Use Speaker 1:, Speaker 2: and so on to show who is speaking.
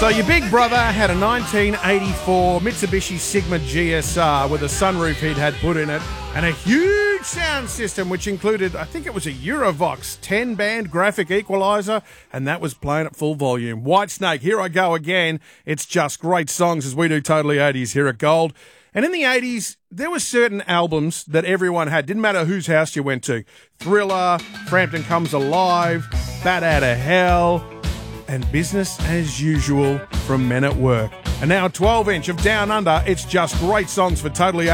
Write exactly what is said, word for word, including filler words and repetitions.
Speaker 1: So your big brother had a nineteen eighty-four Mitsubishi Sigma G S R with a sunroof he'd had put in it and a huge sound system which included, I think it was a Eurovox ten-band graphic equalizer, and that was playing at full volume. Whitesnake, Here I Go Again. It's just great songs as we do Totally eighties here at Gold. And in the eighties, there were certain albums that everyone had. Didn't matter whose house you went to. Thriller, Frampton Comes Alive, Bat Outta Hell, and Business as Usual from Men at Work. And now a twelve inch of Down Under. It's just great songs for Totally